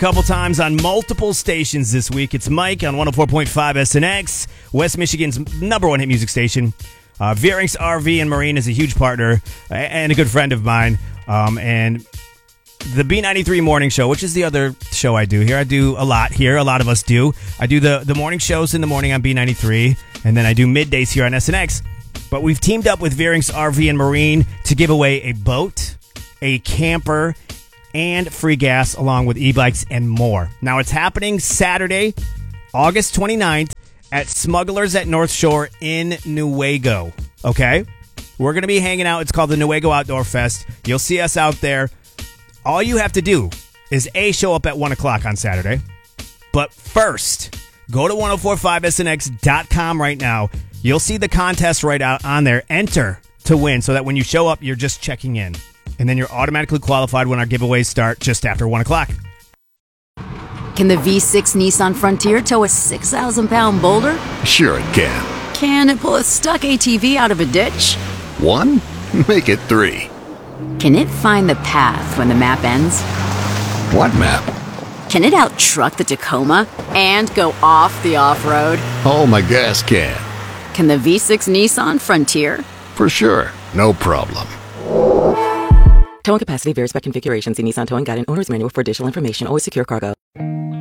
Couple times on multiple stations this week. It's Mike on 104.5 SNX, West Michigan's number one hit music station. Veerinks RV and Marine is a huge partner and a good friend of mine. And the B93 morning show, which is the other show I do here. I do a lot here. A lot of us do. I do the morning shows in the morning on B93, and then I do middays here on SNX. But we've teamed up with Veerinks RV and Marine to give away a boat, a camper, and free gas along with e-bikes and more. Now it's happening Saturday, August 29th at Smugglers at North Shore in Newaygo. Okay? We're going to be hanging out. It's called the Newaygo Outdoor Fest. You'll see us out there. All you have to do is show up at 1 o'clock on Saturday. But first, go to 1045snx.com right now. You'll see the contest right out on there. Enter to win so that when you show up, you're just checking in. And then you're automatically qualified when our giveaways start just after 1 o'clock. Can the V6 Nissan Frontier tow a 6,000-pound boulder? Sure it can. Can it pull a stuck ATV out of a ditch? 1? Make it 3. Can it find the path when the map ends? What map? Can it out-truck the Tacoma and go off the off-road? Oh, my gas can. Can the V6 Nissan Frontier? For sure. No problem. Towing capacity varies by configuration. See Nissan Towing Guide and Owner's Manual for additional information. Always secure cargo.